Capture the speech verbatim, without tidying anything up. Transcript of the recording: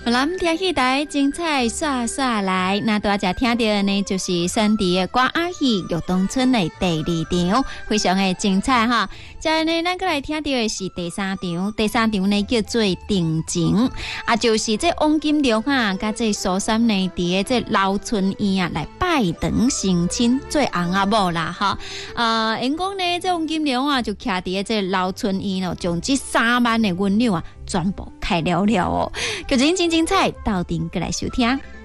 咱听起台精彩刷刷来，那大家听到的呢就是山地的歌仔戏《玉东村》的第二场，非常的精彩哈。接下来咱过来听到的是第三场，第三场呢叫做定情，啊，就是这王金龙啊，甲这苏三呢伫的这老村院啊来拜堂成亲做翁仔某啦哈。啊，因讲呢，这王金龙啊就徛伫的这老村院哦，将这三万的银两啊全部开了了哦，就真真精彩，到顶过来收听。